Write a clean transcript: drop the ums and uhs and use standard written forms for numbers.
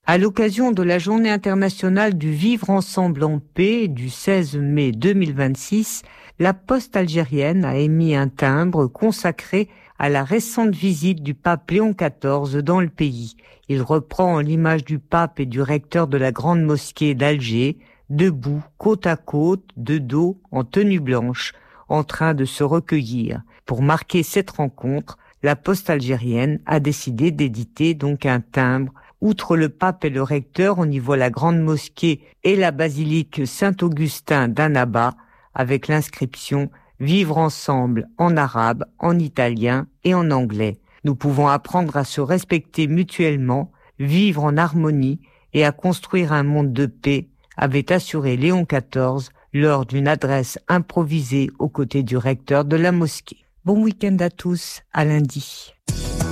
À l'occasion de la Journée internationale du vivre ensemble en paix du 16 mai 2026, la Poste algérienne a émis un timbre consacré à la récente visite du pape Léon XIV dans le pays. Il reprend l'image du pape et du recteur de la grande mosquée d'Alger, debout, côte à côte, de dos, en tenue blanche, en train de se recueillir. Pour marquer cette rencontre, la Poste algérienne a décidé d'éditer donc un timbre. Outre le pape et le recteur, on y voit la grande mosquée et la basilique Saint-Augustin d'Annaba, avec l'inscription « Vivre ensemble » en arabe, en italien et en anglais. Nous pouvons apprendre à se respecter mutuellement, vivre en harmonie et à construire un monde de paix, avait assuré Léon XIV lors d'une adresse improvisée aux côtés du recteur de la mosquée. Bon week-end à tous, à lundi.